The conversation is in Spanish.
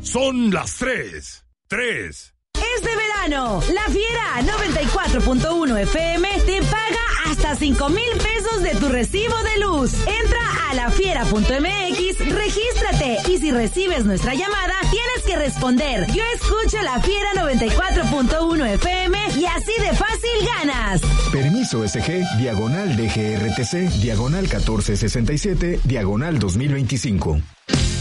Son las 3. 3. Este verano, La Fiera 94.1 FM te paga hasta 5,000 pesos de tu recibo de luz. Entra a lafiera.mx, regístrate y si recibes nuestra llamada, tienes que responder: yo escucho La Fiera 94.1 FM y así de fácil ganas. Permiso SG, /DGRTC, /1467, /2025.